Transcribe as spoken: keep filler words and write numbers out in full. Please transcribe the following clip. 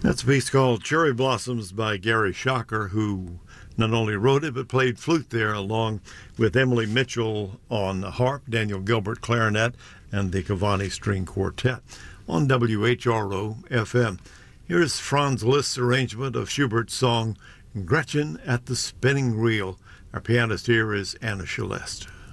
That's a piece called Cherry Blossoms by Gary Shocker, who not only wrote it but played flute there along with Emily Mitchell on the harp, Daniel Gilbert clarinet, and the Cavani String Quartet on W H R O F M. Here's Franz Liszt's arrangement of Schubert's song Gretchen at the Spinning Reel. Our pianist here is Anna Celeste.